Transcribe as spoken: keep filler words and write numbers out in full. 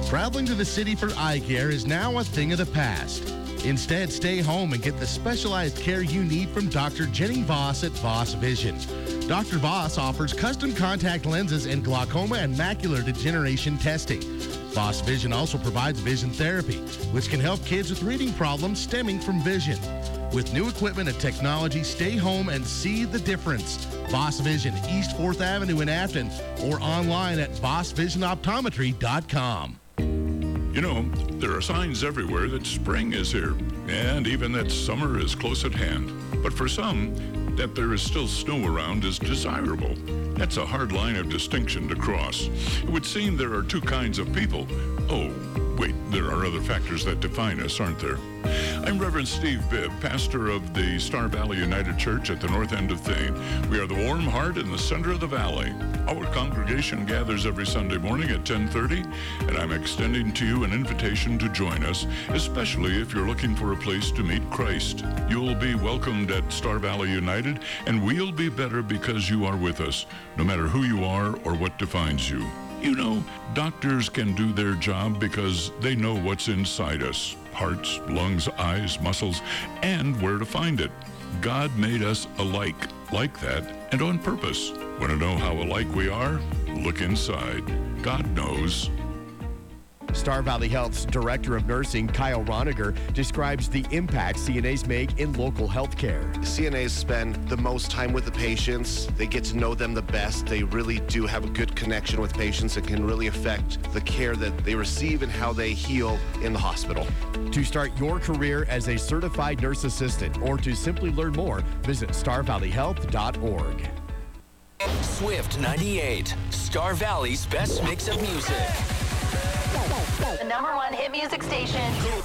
Traveling to the city for eye care is now a thing of the past. Instead, stay home and get the specialized care you need from Doctor Jenny Voss at Voss Vision. Doctor Voss offers custom contact lenses and glaucoma and macular degeneration testing. Voss Vision also provides vision therapy, which can help kids with reading problems stemming from vision. With new equipment and technology, stay home and see the difference. Voss Vision, East fourth Avenue in Afton, or online at voss vision optometry dot com. You know, there are signs everywhere that spring is here, and even that summer is close at hand. But for some, that there is still snow around is desirable. That's a hard line of distinction to cross. It would seem there are two kinds of people. Oh, wait, there are other factors that define us, aren't there? I'm Reverend Steve Bibb, pastor of the Star Valley United Church at the north end of Thane. We are the warm heart in the center of the valley. Our congregation gathers every Sunday morning at ten thirty, and I'm extending to you an invitation to join us, especially if you're looking for a place to meet Christ. You'll be welcomed at Star Valley United, and we'll be better because you are with us, no matter who you are or what defines you. You know, doctors can do their job because they know what's inside us. Hearts, lungs, eyes, muscles, and where to find it. God made us alike, like that, and on purpose. Want to know how alike we are? Look inside. God knows. Star Valley Health's Director of Nursing, Kyle Roniger, describes the impact C N As make in local health care. C N As spend the most time with the patients. They get to know them the best. They really do have a good connection with patients and can really affect the care that they receive and how they heal in the hospital. To start your career as a certified nurse assistant or to simply learn more, visit star valley health dot org. Swift ninety-eight, Star Valley's best mix of music. The number one hit music station.